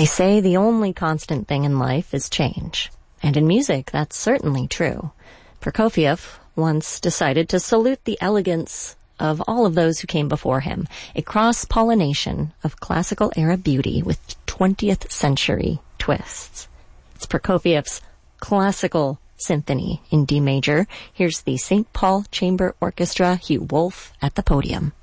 They say the only constant thing in life is change. And in music, that's certainly true. Prokofiev once decided to salute the elegance of all of those who came before him, a cross-pollination of classical-era beauty with 20th century twists. It's Prokofiev's Classical Symphony in D major. Here's the St. Paul Chamber Orchestra, Hugh Wolf at the podium.